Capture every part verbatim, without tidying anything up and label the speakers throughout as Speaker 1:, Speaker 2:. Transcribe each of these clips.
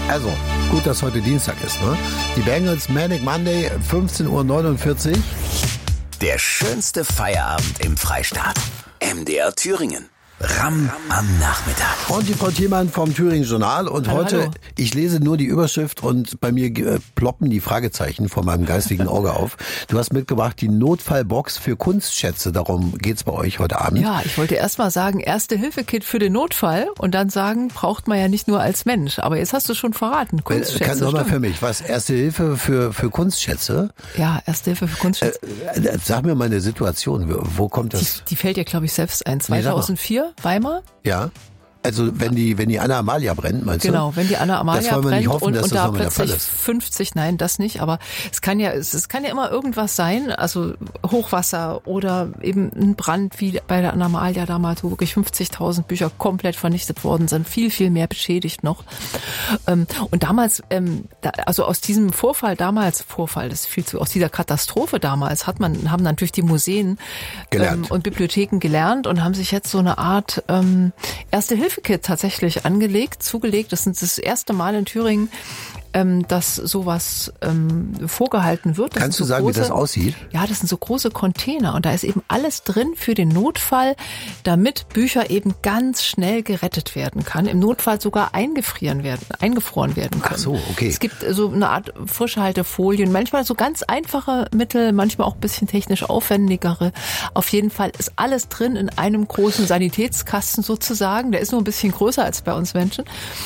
Speaker 1: Also, gut, dass heute Dienstag ist, ne? Die Bengals Manic Monday, fünfzehn Uhr neunundvierzig.
Speaker 2: Der schönste Feierabend im Freistaat. M D R Thüringen. Ram am Nachmittag.
Speaker 1: Und die Frau Thielmann vom Thüringen Journal. Und
Speaker 3: hallo,
Speaker 1: heute,
Speaker 3: hallo.
Speaker 1: Ich lese nur die Überschrift und bei mir äh, ploppen die Fragezeichen vor meinem geistigen Auge auf. Du hast mitgebracht die Notfallbox für Kunstschätze. Darum geht's bei euch heute Abend.
Speaker 3: Ja, ich wollte erst mal sagen, Erste-Hilfe-Kit für den Notfall und dann sagen, braucht man ja nicht nur als Mensch. Aber jetzt hast du schon verraten, Kunstschätze.
Speaker 1: Kann nochmal für mich, was? Erste Hilfe für, für Kunstschätze?
Speaker 3: Ja, Erste-Hilfe für Kunstschätze.
Speaker 1: Äh, äh, sag mir mal eine Situation, wo kommt das?
Speaker 3: Die, die fällt dir, glaube ich, selbst ein. zweitausendvier, Weimar?
Speaker 1: Ja. Also wenn die wenn die Anna Amalia brennt, meinst du?
Speaker 3: Genau, wenn die Anna Amalia
Speaker 1: das wollen wir
Speaker 3: brennt
Speaker 1: nicht hoffen,
Speaker 3: und,
Speaker 1: dass
Speaker 3: und
Speaker 1: das
Speaker 3: da
Speaker 1: nochmal der Fall
Speaker 3: plötzlich
Speaker 1: ist.
Speaker 3: fünfzig, nein, das nicht, aber es kann ja es, es kann ja immer irgendwas sein, also Hochwasser oder eben ein Brand wie bei der Anna Amalia damals, wo wirklich fünfzigtausend Bücher komplett vernichtet worden sind, viel viel mehr beschädigt noch. Und damals also aus diesem Vorfall damals Vorfall, das ist viel zu aus dieser Katastrophe damals hat man haben natürlich die Museen
Speaker 1: gelernt.
Speaker 3: und Bibliotheken gelernt und haben sich jetzt so eine Art ähm, Erste-Hilfe-Kit tatsächlich angelegt, zugelegt. Das ist das erste Mal in Thüringen, ähm, dass sowas ähm, vorgehalten wird. Das
Speaker 1: Kannst du
Speaker 3: so
Speaker 1: sagen,
Speaker 3: große,
Speaker 1: wie das aussieht?
Speaker 3: Ja, das sind so große Container und da ist eben alles drin für den Notfall, damit Bücher eben ganz schnell gerettet werden kann. Im Notfall sogar eingefrieren werden, eingefroren werden können.
Speaker 1: Ach so, okay.
Speaker 3: Es gibt so eine Art Frischhaltefolien, manchmal so ganz einfache Mittel, manchmal auch ein bisschen technisch aufwendigere. Auf jeden Fall ist alles drin in einem großen Sanitätskasten sozusagen. Der ist nur ein bisschen größer als bei uns Menschen.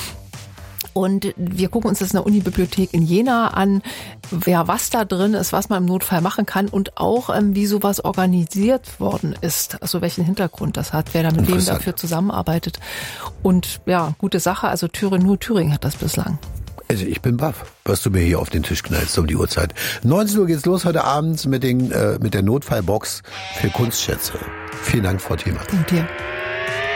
Speaker 3: Und wir gucken uns das in der Unibibliothek in Jena an, ja, was da drin ist, was man im Notfall machen kann und auch, ähm, wie sowas organisiert worden ist. Also welchen Hintergrund das hat, wer da mit wem dafür zusammenarbeitet. Und ja, gute Sache. Also Thüringen, nur Thüringen hat das bislang.
Speaker 1: Also ich bin baff, was du mir hier auf den Tisch knallst um die Uhrzeit. neunzehn Uhr geht's los heute Abend mit, den, äh, mit der Notfallbox für Kunstschätze. Vielen Dank, Frau Thielmann.
Speaker 3: Und dir.